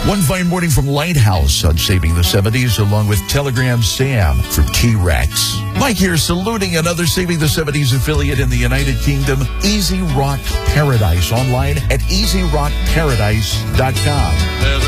One fine morning from Lighthouse on Saving the 70s, along with Telegram Sam from T-Rex. Mike here, saluting another Saving the 70s affiliate in the United Kingdom, Easy Rock Paradise, online at easyrockparadise.com.